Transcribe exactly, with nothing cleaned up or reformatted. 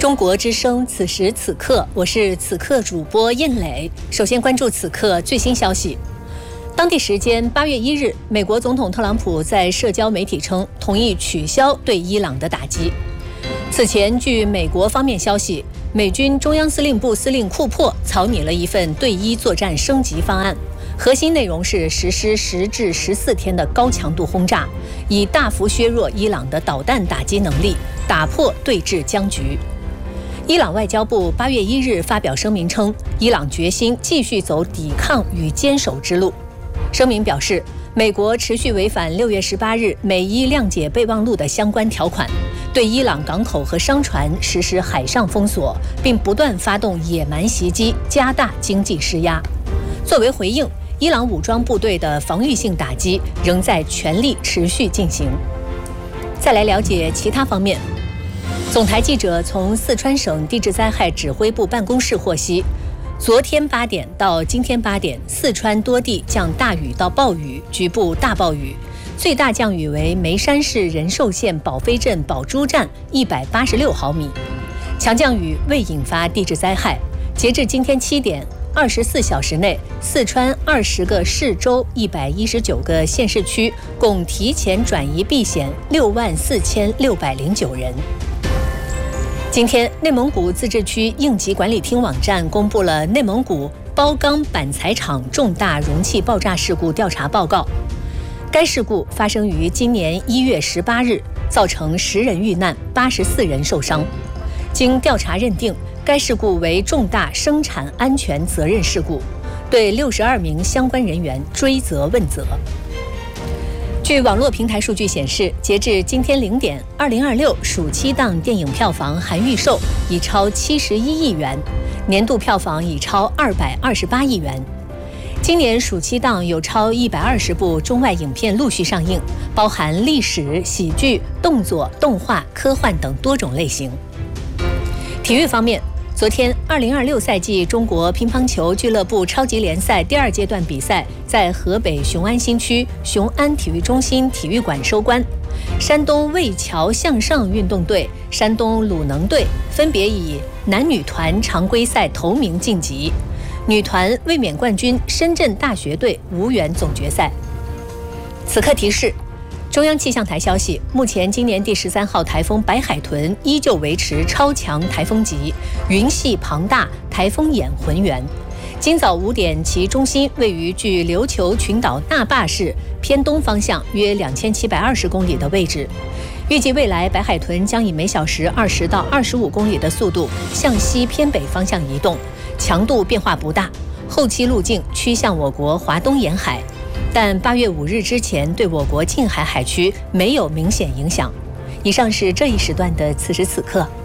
中国之声，此时此刻，我是此刻主播印磊。首先关注此刻最新消息。当地时间八月一日，美国总统特朗普在社交媒体称，同意取消对伊朗的打击。此前，据美国方面消息，美军中央司令部司令库珀草拟了一份对伊作战升级方案，核心内容是实施十至十四天的高强度轰炸，以大幅削弱伊朗的导弹打击能力，打破对峙僵局。伊朗外交部八月一日发表声明称，伊朗决心继续走抵抗与坚守之路。声明表示，美国持续违反六月十八日美伊谅解备忘录的相关条款，对伊朗港口和商船实施海上封锁，并不断发动野蛮袭击，加大经济施压。作为回应，伊朗武装部队的防御性打击仍在全力持续进行。再来了解其他方面。总台记者从四川省地质灾害指挥部办公室获悉，昨天八点到今天八点，四川多地降大雨到暴雨，局部大暴雨，最大降雨为眉山市仁寿县宝飞镇宝珠站一百八十六毫米。强降雨未引发地质灾害。截至今天七点，二十四小时内，四川二十个市州、一百一十九个县市区共提前转移避险六万四千六百零九人。今天，内蒙古自治区应急管理厅网站公布了内蒙古包钢板材厂重大容器爆炸事故调查报告。该事故发生于今年一月十八日，造成十人遇难，八十四人受伤。经调查认定，该事故为重大生产安全责任事故，对六十二名相关人员追责问责。据网络平台数据显示，截至今天零点，二零二六暑期档电影票房含预售已超七十一亿元，年度票房已超二百二十八亿元。今年暑期档有超一百二十部中外影片陆续上映，包含历史、喜剧、动作、动画、科幻等多种类型。体育方面，昨天二零二六赛季中国乒乓球俱乐部超级联赛第二阶段比赛在河北雄安新区雄安体育中心体育馆收官。山东魏桥向上运动队、山东鲁能队分别以男女团常规赛头名晋级，女团卫冕冠军深圳大学队无缘总决赛。此刻提示，中央气象台消息，目前今年第十三号台风白海豚依旧维持超强台风级，云系庞大，台风眼浑圆。今早五点，其中心位于距琉球群岛那霸市偏东方向约两千七百二十公里的位置。预计未来白海豚将以每小时二十到二十五公里的速度向西偏北方向移动，强度变化不大，后期路径趋向我国华东沿海。但八月五日之前对我国近海海区没有明显影响。以上是这一时段的此时此刻。